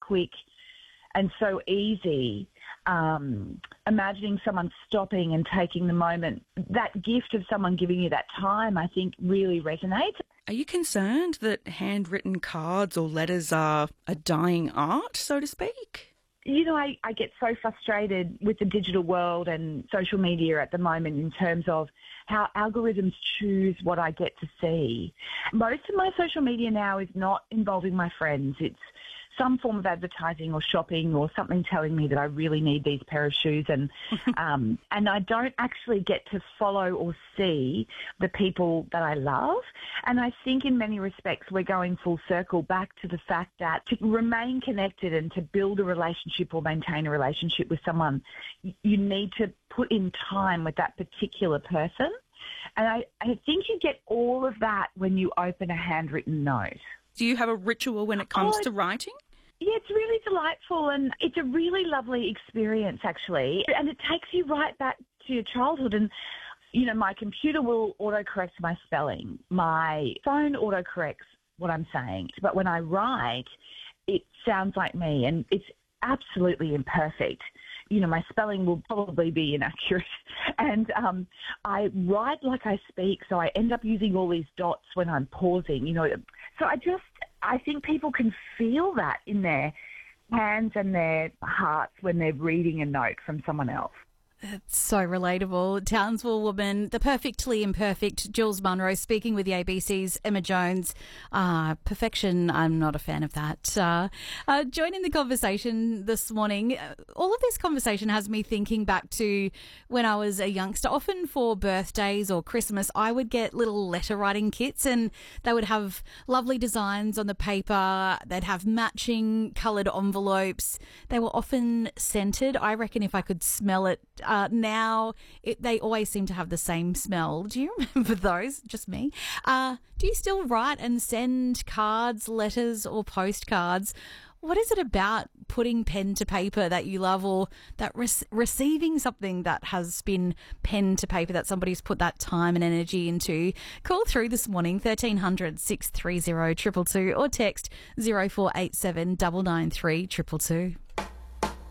quick and so easy. Imagining someone stopping and taking the moment, that gift of someone giving you that time, I think really resonates. Are you concerned that handwritten cards or letters are a dying art, so to speak? You know, I get so frustrated with the digital world and social media at the moment in terms of how algorithms choose what I get to see. Most of my social media now is not involving my friends. It's some form of advertising or shopping or something telling me that I really need these pair of shoes, and I don't actually get to follow or see the people that I love. And I think in many respects we're going full circle back to the fact that to remain connected and to build a relationship or maintain a relationship with someone, you need to put in time with that particular person. And I think you get all of that when you open a handwritten note. Do you have a ritual when it comes to writing? Yeah, it's really delightful, and it's a really lovely experience, actually. And it takes you right back to your childhood. And, you know, my computer will autocorrect my spelling. My phone autocorrects what I'm saying. But when I write, it sounds like me, and it's absolutely imperfect. You know, my spelling will probably be inaccurate. And I write like I speak, so I end up using all these dots when I'm pausing, you know. So I think people can feel that in their hands and their hearts when they're reading a note from someone else. It's so relatable. Townsville woman, the perfectly imperfect Jules Munro, speaking with the ABC's Emma Jones. Perfection, I'm not a fan of that. Joining the conversation this morning, all of this conversation has me thinking back to when I was a youngster. Often for birthdays or Christmas, I would get little letter writing kits, and they would have lovely designs on the paper. They'd have matching coloured envelopes. They were often scented. I reckon if I could smell it, they always seem to have the same smell. Do you remember those? Just me. Do you still write and send cards, letters or postcards? What is it about putting pen to paper that you love, or that receiving something that has been pen to paper that somebody's put that time and energy into? Call through this morning, 1300 630 222, or text 0487 993 222.